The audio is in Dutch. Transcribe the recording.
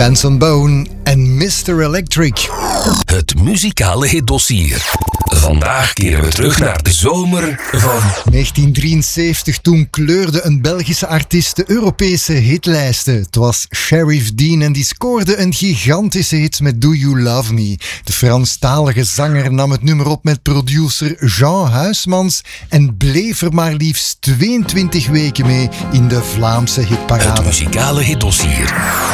Benson Boone en Mr. Electric. Het muzikale hitdossier. Vandaag keren we terug naar de zomer van 1973, toen kleurde een Belgische artiest de Europese hitlijsten. Het was Sheriff Dean en die scoorde een gigantische hit met Do You Love Me. De Franstalige zanger nam het nummer op met producer Jean Huysmans en bleef er maar liefst 22 weken mee in de Vlaamse hitparade. het muzikale hitdossier.